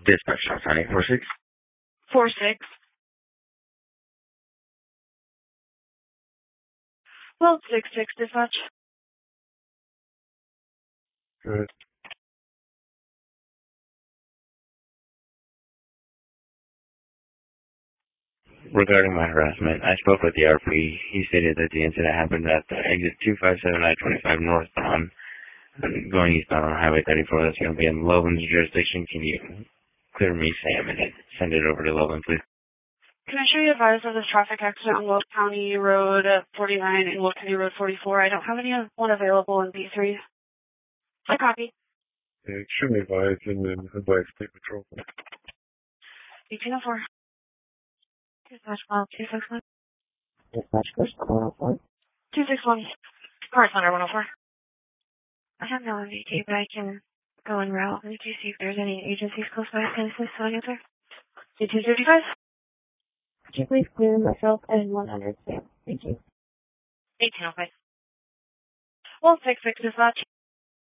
Dispatch, Southtown 846. 46. Well, 66 dispatch. Good. Regarding my harassment, I spoke with the RP. He stated that the incident happened at the exit 257 I-25 northbound, going eastbound on Highway 34. That's going to be in Loveland's jurisdiction. Can you clear me, Sam, and send it over to Loveland, please? Can I show you advice of this traffic accident on Will County Road 49 and Will County Road 44? I don't have anyone available in B3. I copy. Yeah, extremely advised and then advise State Patrol. 1804. Dispatch file 261. Dispatch first 104. 261. Corresponder 104. I have no MVT, but I can go en route and see if there's any agencies close by to assist on answer. 235. Could you please clear myself and 100 Sam? Thank you. 1805. Well, 66 dispatch.